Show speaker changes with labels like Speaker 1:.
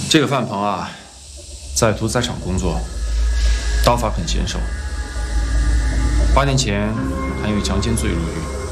Speaker 1: 这个范鹏啊，在屠宰场工作，刀法很娴熟。8年前，他因为强奸罪入狱。